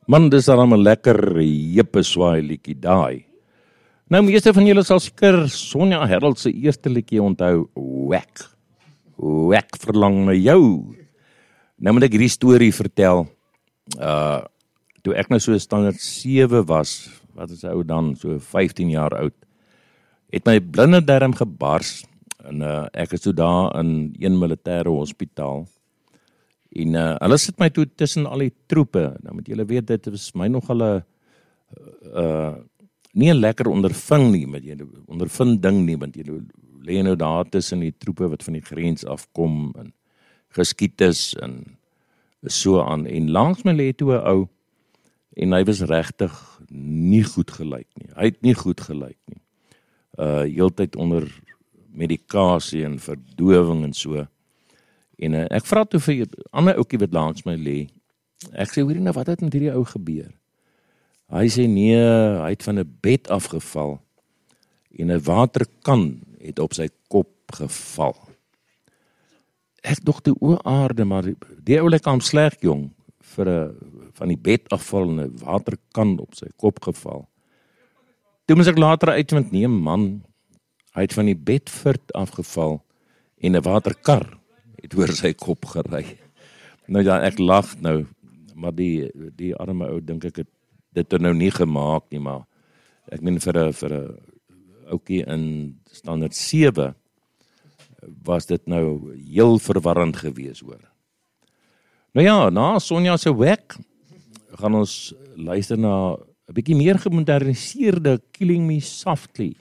Man, dis dan 'n lekker jippe swaai liedjie daai. Nou, meeste van julle sal seker Sonja Herald se eerste liedjie onthou, Wek. Wek verlang na jou. Nou moet ek hierdie storie vertel. Toe ek nou so standaard 7 was, wat is ou dan, so 15 jaar oud, het my blinde darm gebars, en ek is toe daar in een militêre hospitaal, en hulle sit my toe tussen al die troepe. Nou moet julle weet, dit was my nogal 'n nie 'n lekker ondervinding nie, want jy lê nou daar tussen die troepe wat van die grens afkom, en geskiet is, en so aan, en langs my lê toe 'n ou, en hy was regtig nie goed gelyk nie, hy het nie goed gelyk nie, heeltyd onder medikasie en verdowing en so, en ek vra toe vir 'n ander ouetjie wat langs my lê, ek sê, hoorie nou, wat het met hierdie ou gebeur? Hy sê, nee, hy het van 'n bed afgeval, en 'n waterkan het op sy kop geval. Ek dog die aarde, maar die ou lyk am sleg jong, vir van die bed afval en 'n waterkan op sy kop geval. Toe moes ek later uitvind, nee man, hy het van die bedfort afgeval, en 'n waterkar het oor sy kop gery. Nou ja, ek lag nou, maar die arme ou, dink ek het dit nou nie gemaak nie, maar ek meen vir 'n ouetjie in standaard 7 was dit nou heel verwarrend gewees hoor. Nou ja, na Sonja se Wek gaan ons luister na 'n bietjie meer gemoderniseerde Killing Me Softly.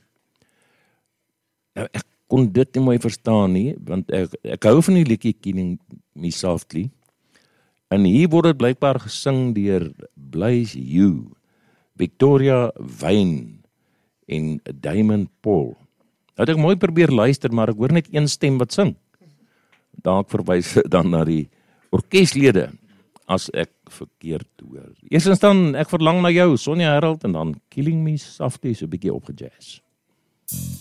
Nou, ek kon dit nie mooi verstaan nie, want ek hou van die liedjie Killing Me Softly, en hier word dit blykbaar gesing deur Blaze Hugh, Victoria Wyn en Damon Paul. Nou het ek mooi probeer luister, maar ek hoor net een stem wat sing. Daar verwys dan na die orkeslede, as ek verkeerd hoor. Eerstens dan, ek verlang na jou, Sonja Herald, en dan Killing Me Softly, so 'n bietjie opgejazz.